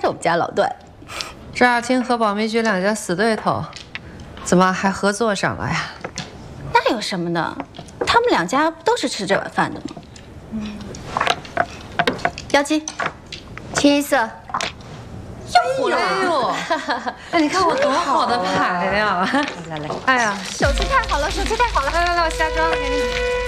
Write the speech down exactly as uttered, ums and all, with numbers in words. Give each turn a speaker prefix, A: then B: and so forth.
A: 是我们家老段。
B: 赵亚青和保密局两家死对头，怎么还合作上了呀？
A: 那有什么呢？他们两家不都是吃这碗饭的吗？嗯。妖姬，清一色。
B: 又来哟！哎，你看我多好的牌呀！来来来，哎呀，
A: 手气太好了，手气太好了！
B: 来来来，我下妆给你。